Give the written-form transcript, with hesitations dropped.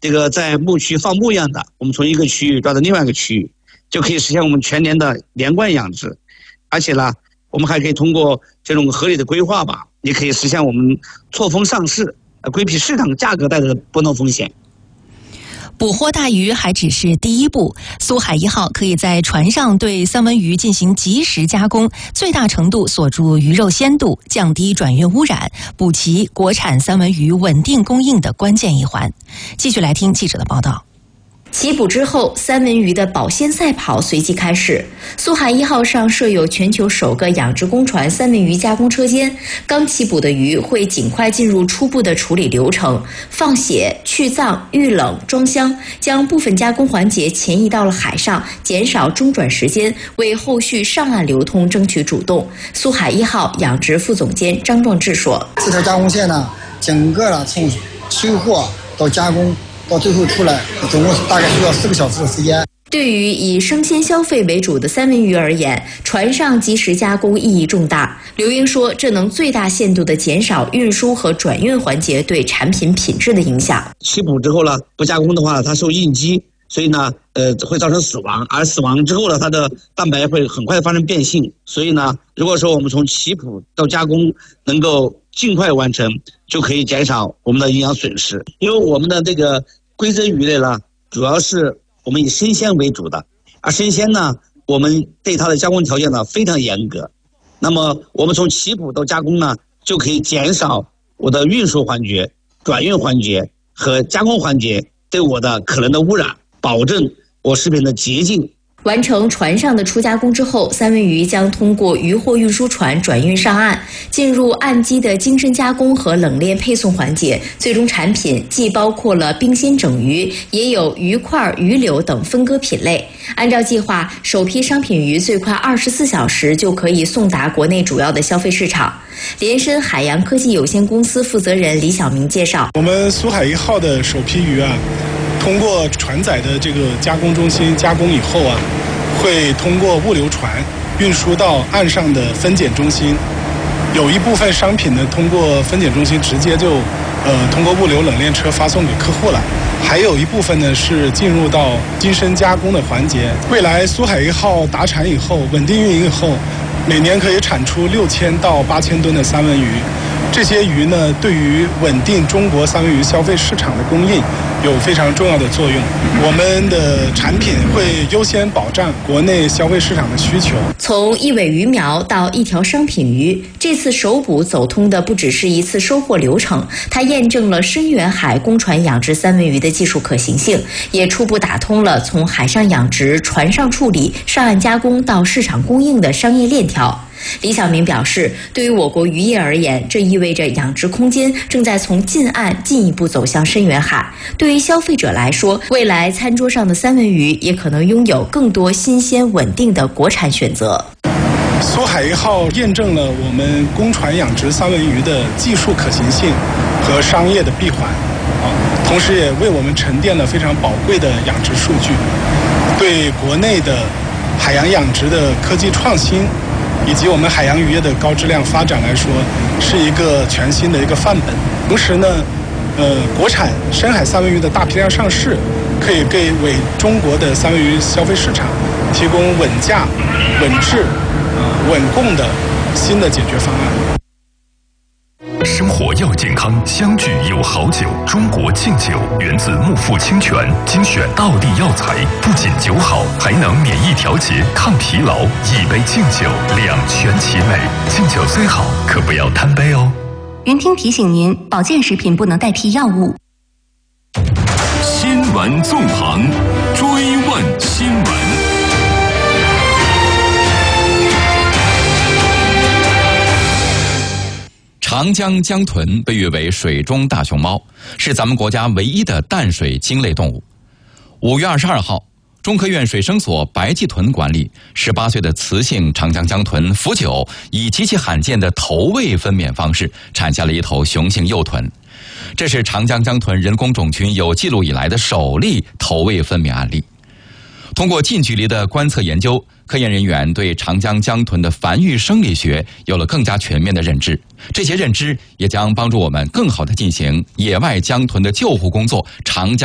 这个在牧区放牧一样的，我们从一个区域转到另外一个区域，就可以实现我们全年的连贯养殖。而且呢，我们还可以通过这种合理的规划吧，也可以实现我们错峰上市，规避市场价格带来的波动风险。 捕获大鱼还只是第一步，苏海1号可以在船上对三文鱼进行即时加工，最大程度锁住鱼肉鲜度，降低转运污染，补齐国产三文鱼稳定供应的关键一环。继续来听记者的报道。 起捕之后，三文鱼的保鲜赛跑随即开始。苏海1号上设有全球首个养殖公船三文鱼加工车间，刚起捕的鱼会尽快进入初步的处理流程，放血、去脏、预冷、装箱，将部分加工环节前移到了海上，减少中转时间，为后续上岸流通争取主动。苏海1号养殖副总监张壮志说：“ 这条加工线呢，整个呢从收货到加工。到最后出来，总共大概需要4个小时的时间。” 对于以生鲜消费为主的三文鱼而言，船上即时加工意义重大。刘英说，这能最大限度地减少运输和转运环节对产品品质的影响。 起捕之后呢，不加工的话，它受应激，所以呢，会造成死亡。而死亡之后呢，它的蛋白会很快发生变性。所以呢，如果说我们从起捕到加工能够尽快完成，就可以减少我们的营养损失。因为我们的这个规则鱼类呢，主要是我们以生鲜为主的，而生鲜呢，我们对它的加工条件呢非常严格。那么我们从起捕到加工呢，就可以减少我的运输环节、转运环节和加工环节对我的可能的污染，保证我食品的洁净。 完成船上的初加工之后，三文鱼将通过渔货运输船转运上岸，进入岸基的精深加工和冷链配送环节。最终产品既包括了冰鲜整鱼，也有鱼块、鱼柳等分割品类。按照计划，首批商品鱼最快24小时就可以送达国内主要的消费市场。联深海洋科技有限公司负责人李晓明介绍：“ 我们苏海1号的首批鱼啊，通过船载的这个加工中心加工以后啊，会通过物流船运输到岸上的分拣中心。有一部分商品呢，通过分拣中心直接就通过物流冷链车发送给客户了。还有一部分呢是进入到精深加工的环节。未来苏海1号达产以后，稳定运营以后，每年可以产出6000到8000吨的三文鱼。这些鱼呢，对于稳定中国三文鱼消费市场的供应有非常重要的作用。我们的产品会优先保障国内消费市场的需求。” 从一尾鱼苗到一条商品鱼，这次首捕走通的不只是一次收获流程，它验证了深远海公船养殖三文鱼的技术可行性，也初步打通了从海上养殖、船上处理、上岸加工到市场供应的商业链条。李晓明表示，对于我国渔业而言，这意味着养殖空间正在从近岸进一步走向深远海。对于消费者来说，未来餐桌上的三文鱼也可能拥有更多新鲜稳定的国产选择。 苏海1号验证了我们公船养殖三文鱼的技术可行性和商业的闭环，同时也为我们沉淀了非常宝贵的养殖数据，对国内的海洋养殖的科技创新以及我们海洋渔业的高质量发展来说，是一个全新的一个范本。同时呢，国产深海三文鱼的大批量上市，可以为中国的三文鱼消费市场提供稳价、稳质、稳供的新的解决方案。 生活要健康，相聚有好酒。中国敬酒源自木富清泉，精选道地药材，不仅酒好，还能免疫调节、抗疲劳。一杯敬酒，两全其美。敬酒虽好，可不要贪杯哦。 云听提醒您，保健食品不能代替药物。 新闻纵横，追问新闻。 长江江豚被誉为水中大熊猫，是咱们国家唯一的淡水鲸类动物。5月22号，中科院水生所白鳍豚馆里，18岁的雌性长江江豚福九以极其罕见的头位分娩方式产下了一头雄性幼豚，这是长江江豚人工种群有记录以来的首例头位分娩案例。通过近距离的观测研究，科研人员对长江江豚的繁育生理学有了更加全面的认知，这些认知也将帮助我们更好地进行野外江豚的救护工作。长江